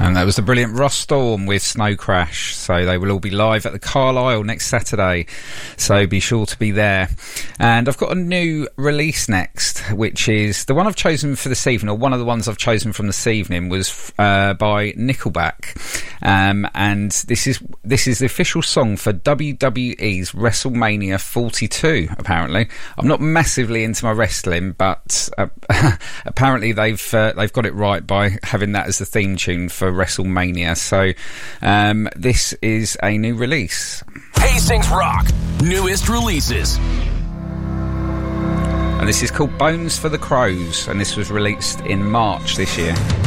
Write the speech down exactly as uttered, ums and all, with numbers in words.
And that was the brilliant Ross Storm with Snow Crash. So they will all be live at the Carlisle next Saturday. So be sure to be there. And I've got a new release next, which is the one I've chosen for this evening, or one of the ones I've chosen from this evening, was uh, by Nickelback. Um, and this is this is the official song for W W E's WrestleMania forty-two, apparently. I'm not massively into my wrestling, but uh, apparently they've uh, they've got it right by having that as the theme tune for WrestleMania. So um, this is a new release. Hastings Rock, newest releases. And this is called Bones for the Crows, and this was released in March this year.